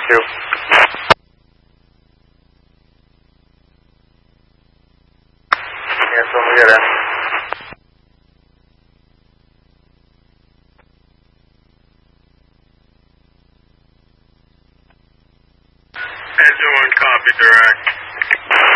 32. Yes, when we get in. Engine 1, copy direct.